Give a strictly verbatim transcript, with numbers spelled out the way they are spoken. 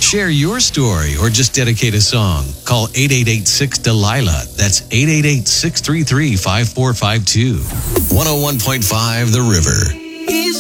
Share your story or just dedicate a song. Call eight eight eight six Delilah. That's eight eight eight six three three five four five two. one oh one point five The River.